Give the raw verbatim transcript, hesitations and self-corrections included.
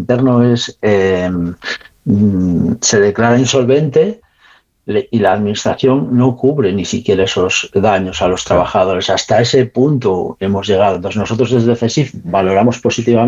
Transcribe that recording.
interno es eh, se declara insolvente y la administración no cubre ni siquiera esos daños a los trabajadores. Hasta ese punto hemos llegado. Entonces nosotros desde CESIF valoramos positivamente